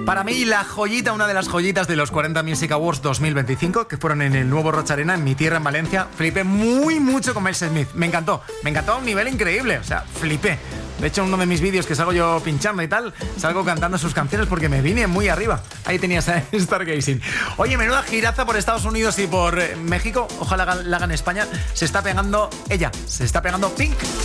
Para mí, la joyita, una de las joyitas de los 40 Music Awards 2025, que fueron en el Nuevo Rocha Arena, en mi tierra, en Valencia. Flipé mucho con Miles Smith. Me encantó a un nivel increíble. O sea, flipé. De hecho, en uno de mis vídeos que salgo yo pinchando y tal, salgo cantando sus canciones porque me vine muy arriba. Ahí tenías a Stargazing. Oye, menuda giraza por Estados Unidos y por México. Ojalá la hagan en España. Se está pegando ella. Se está pegando Pink.